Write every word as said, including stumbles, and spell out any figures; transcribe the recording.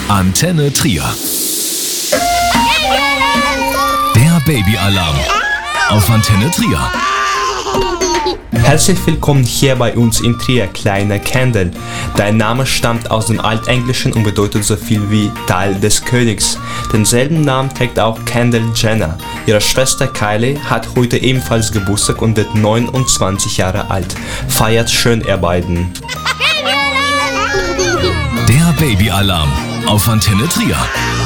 Antenne Trier. Der Babyalarm auf Antenne Trier. Herzlich willkommen hier bei uns in Trier, kleiner Kendall. Dein Name stammt aus dem Altenglischen und bedeutet so viel wie Teil des Königs. Denselben Namen trägt auch Kendall Jenner. Ihre Schwester Kylie hat heute ebenfalls Geburtstag und wird neunundzwanzig Jahre alt. Feiert schön, ihr beiden. Der Babyalarm auf Antenne Trier.